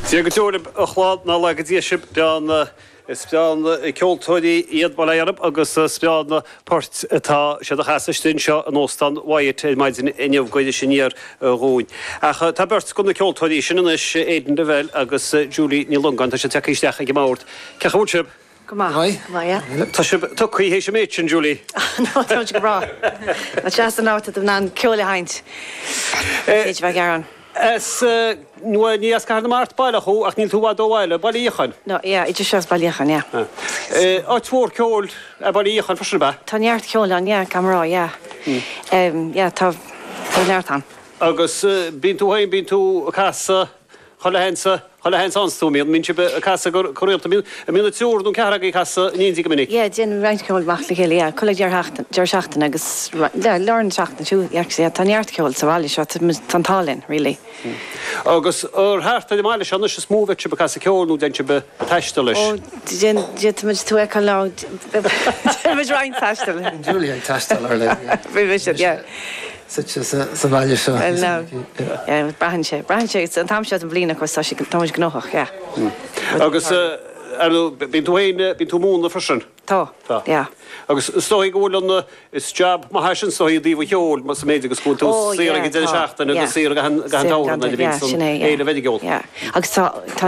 Tí go teúir a chlád ná le go dtí beán Spian ceoltóirí iad baléarab agus spian port atá sé a chaistin seo an óstan waid maidin inmh goide sinníar róin. Tá bert gona ceoltóirí sin is éan de bhil agus Julie ní Lungan tá sé teíisteach go máirt. Cechaúsib? Go Tá tuí hééis sem méid sin Julie. No go bra. Tá sé an áta ná ceola haint. Éid bheith garan. Nua ní as carna mát bailachú ach níl túá dóhhaile bailíchan. No, idir seos bailíchan, ja. Á tvór ceol a bailíchan fashion ba? Tá neart ceolan, ja, camrá, ja. Ja, tá neartan. Agus bín tú hain, bín tú casa chola hensa anstú míad, mín si casa choíolta mína túr dún cearag í casa níon go minic. Ja, dín rhaint ceol mach le chéile, ja, chola dear seachtain agus learn seachtain siú, tá neart ceol sa bhaile seo tantálinn, really. Agus háirta máile seanna se smúveit se be casa ceolnú den se be teiste leis. Ó, dín tú echa lá, dín rhaint teistal. Julia teistal ar le. Bhí sé, ja. Such sa bhaile seo. No, brahan sé, an tam sé an bblina chus tá sé gnochach, ja. Agus bín tú hain, bín tú múna fashion? Tá, ja. Agus stóí gólan is job má hasin stóí díomh cheol mas sa méidir agus cún tú síra go dé seachtain agus síra gan dána na bhín éile bheith geol. Agus tá